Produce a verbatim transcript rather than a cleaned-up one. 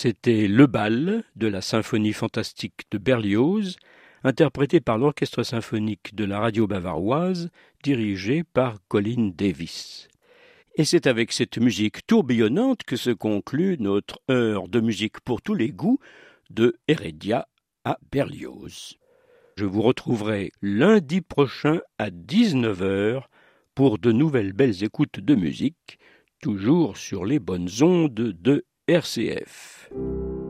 C'était Le Bal de la symphonie fantastique de Berlioz, interprété par l'orchestre symphonique de la radio bavaroise, dirigé par Colin Davis. Et c'est avec cette musique tourbillonnante que se conclut notre heure de musique pour tous les goûts de Heredia à Berlioz. Je vous retrouverai lundi prochain à dix-neuf heures pour de nouvelles belles écoutes de musique, toujours sur les bonnes ondes de R C F.